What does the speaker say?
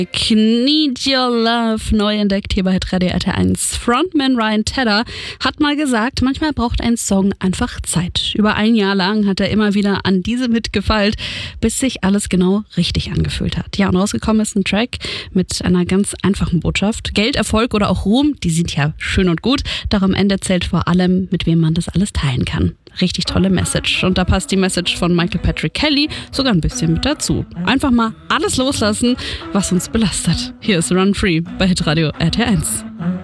Need Your Love, neu entdeckt hier bei Radio RT1. Frontman Ryan Tedder hat mal gesagt, manchmal braucht ein Song einfach Zeit. Über ein Jahr lang hat er immer wieder an diesem Hit gefeilt, bis sich alles genau richtig angefühlt hat. Ja, und rausgekommen ist ein Track mit einer ganz einfachen Botschaft. Geld, Erfolg oder auch Ruhm, die sind ja schön und gut, doch am Ende zählt vor allem, mit wem man das alles teilen kann. Richtig tolle Message. Und da passt die Message von Michael Patrick Kelly sogar ein bisschen mit dazu. Einfach mal alles loslassen, was uns belastet. Hier ist Run Free bei Hitradio RT1.